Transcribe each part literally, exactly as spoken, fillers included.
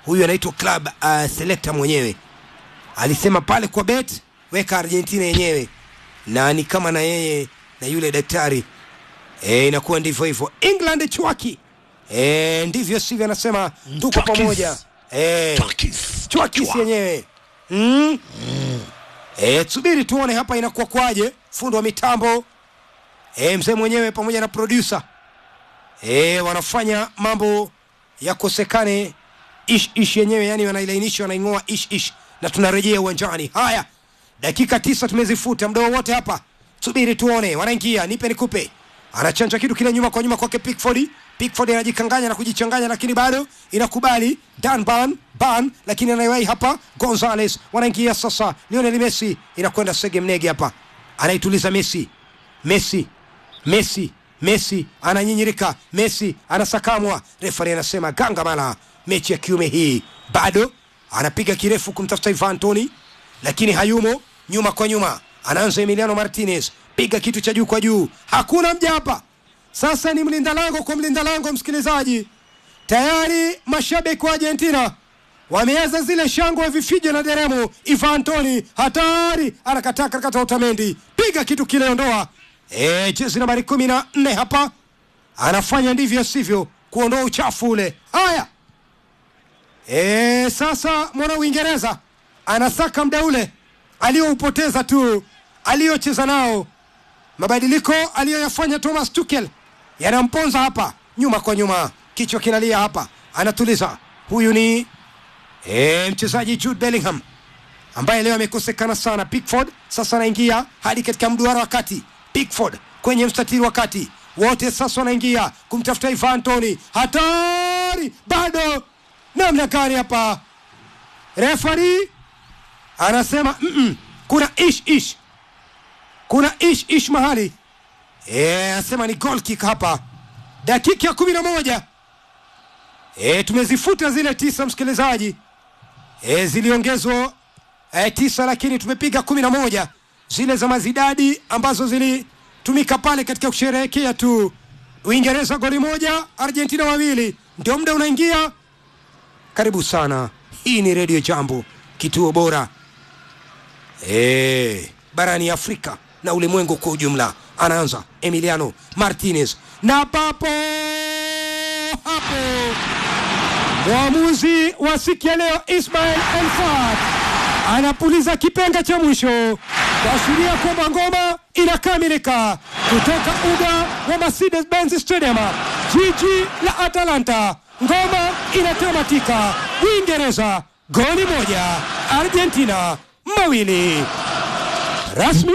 Huyu anaitwa club uh, selector mwenyewe. Alisema pale kwa bet weka Argentina yenyewe. Na ni kama na yeye na yule daktari. Eh, inakuwa ndivyo hivyo. England chwaki. Eh, ndivyo sivyo anasema tuko pamoja. Eh. Chwakis. Chwakis yenyewe. Mm. Mm. Eh, subiri tuone hapa inakuwa kwaje. Fundo wa mitambo. Eh, mzee mwenyewe pamoja na producer. Eh, wanafanya mambo ya kosekane ish ish yenyewe, yani wanailainisha wanaingoa ish ish na tunarejea uwanjani. Haya. Dakika tisa tumezifuta muda wote hapa. Subiri tuone wanaingia, nipe nikupe. Anachanja kitu kile nyuma kwa nyuma kwake Pickford. Pickford anajikanganya na kujichanganya lakini bado inakubali Dan Ban Ban lakini anaiwahi hapa Gonzalez. Wanaingia sasa Lionel Messi, inakwenda Sege Mnege hapa. Anaituliza Messi. Messi. Messi. Messi ananyinyirika. Messi anasakamwa. Referee anasema gangamala. Mechi ya kiume hii. Bado anapiga kirefu kumtafuta Ivan Toney lakini hayumo. Nyuma kwa nyuma anaanza Emiliano Martinez, piga kitu cha juu kwa juu, hakuna mja hapa. Sasa ni mlinda lango kwa mlinda lango, msikilizaji. Tayari mashabiki wa Argentina wameanza zile shangwe, vifijo na deremo. Ivan Toney hatari, anakataa karakata Otamendi, piga kitu kile, ondoa. Eh, jezi nambari kumi na nne hapa anafanya ndivyo sivyo kuondoa uchafu ule. Haya. Eh, sasa mwana Uingereza anasaka mda ule aliyoupoteza tu, aliyocheza nao. Mabadiliko aliyoyafanya Thomas Tuchel yanamponza hapa. Nyuma kwa nyuma, kichwa kinalia hapa, anatuliza. Huyu ni eh, mchezaji Jude Bellingham ambaye leo amekosekana sana. Pickford sasa anaingia hadi katika mduara wa kati. Pickford kwenye mstatiri wa kati. Wote sasa wanaingia kumtafuta Ivan Toney. Hatari, bado namna gani hapa? Referee anasema mm -mm, kuna ish ish. Kuna ish ish mahali. Eh, anasema ni goal kick hapa. Dakika ya kumi na moja. Eh, tumezifuta zile tisa msikilizaji. Eh, ziliongezwa eh, tisa lakini tumepiga kumi na moja. Zile za mazidadi ambazo zilitumika pale katika kusherehekea tu. Uingereza goli moja, Argentina wawili. Ndio muda unaingia. Karibu sana. Hii ni Radio Jambo, kituo bora Eh, barani Afrika na ulimwengu kwa ujumla. Anaanza Emiliano Martinez na papo hapo mwamuzi wa siku ya leo Ismail El-Fat anapuliza kipenga cha mwisho kuashiria kwamba ngoma inakamilika kutoka uga wa Mercedes-Benz Stadium, jiji la Atalanta. Ngoma inatamatika. Uingereza goli moja, Argentina mawili. Rasmi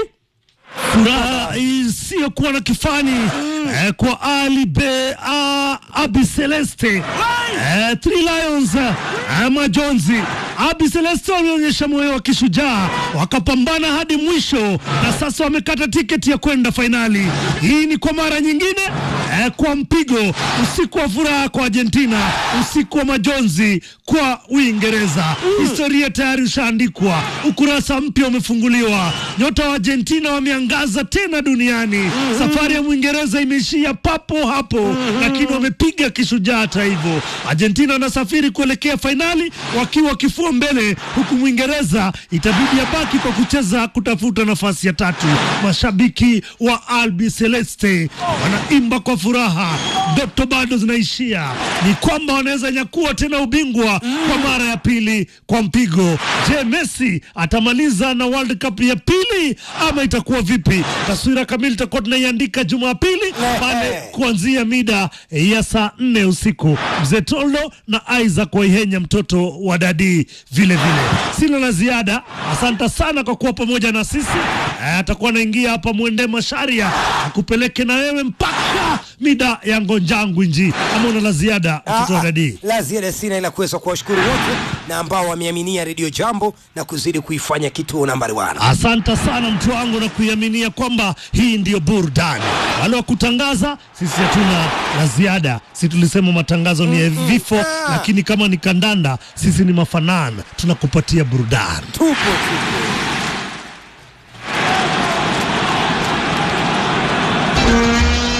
furaha isiyokuwa na kifani mm. eh, kwa Ali Be uh, Abi Celeste eh, Three Lions eh, majonzi. Abi Celeste walionyesha moyo wa kishujaa, wakapambana hadi mwisho na sasa wamekata tiketi ya kwenda finali. Hii ni kwa mara nyingine eh, kwa mpigo. Usiku wa furaha kwa Argentina, usiku wa majonzi kwa Uingereza. mm. Historia tayari ushaandikwa, ukurasa mpya umefunguliwa. Nyota wa Argentina wameangaza tena duniani. mm-hmm. Safari ya Uingereza imeishia papo hapo. mm-hmm. Lakini wamepiga kishujaa hata hivyo. Argentina wanasafiri kuelekea finali wakiwa kifua mbele, huku Uingereza itabidi yabaki kwa kucheza kutafuta nafasi ya tatu. Mashabiki wa Albi Celeste wanaimba kwa furaha, ndoto bado zinaishia. Ni kwamba wanaweza nyakua tena ubingwa mm. kwa mara ya pili kwa mpigo. Je, Messi atamaliza na World Cup ya pili ama itakuwa vipi? Taswira kamili tutakuwa tunaiandika Jumapili pale kuanzia mida ya saa nne usiku. Mzee Toldo na Isaac Waihenya, mtoto wa dadi vile vile. Sina la ziada. Asante sana kwa kuwa pamoja na sisi. Atakuwa anaingia hapa Mwende Masharia akupeleke na wewe mpaka mida ya Ngonjangu nji. Ama una la ziada mtoto wa dadi? La ziada sina ila kuweza kuwashukuru wote na ambao wameaminia Radio Jambo na kuzidi kuifanya kituo nambari moja. Asante sana mtu wangu na kuiaminia kwamba hii ndio burudani. Wale wa kutangaza sisi hatuna la ziada. Sisi tulisema matangazo ni mm-hmm. vifo, ah. lakini kama ni kandanda sisi ni mafanana, tunakupatia burudani. Tupo tupo.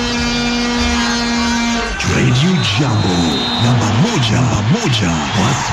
Radio Jambo, namba moja, namba moja.